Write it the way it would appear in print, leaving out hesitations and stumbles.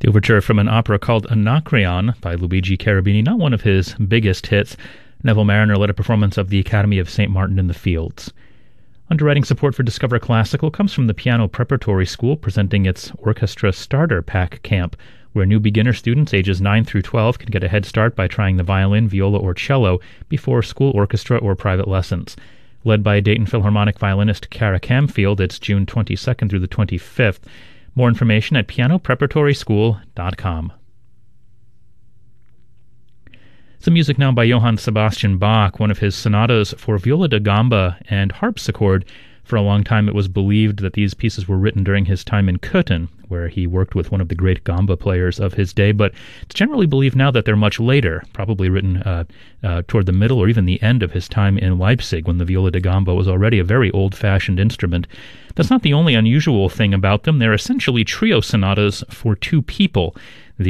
The overture from an opera called Anacreon by Luigi Cherubini, not one of his biggest hits. Neville Marriner led a performance of the Academy of St. Martin in the Fields. Underwriting support for Discover Classical comes from the Piano Preparatory School, presenting its Orchestra Starter Pack Camp, where new beginner students ages 9 through 12 can get a head start by trying the violin, viola, or cello before school orchestra or private lessons. Led by Dayton Philharmonic violinist Cara Camfield, it's June 22nd through the 25th. More information at pianopreparatoryschool.com. Some music now by Johann Sebastian Bach, one of his sonatas for viola da gamba and harpsichord. For a long time it was believed that these pieces were written during his time in Köthen, where he worked with one of the great gamba players of his day, but it's generally believed now that they're much later, probably written toward the middle or even the end of his time in Leipzig, when the viola da gamba was already a very old-fashioned instrument. That's not the only unusual thing about them. They're essentially trio sonatas for two people.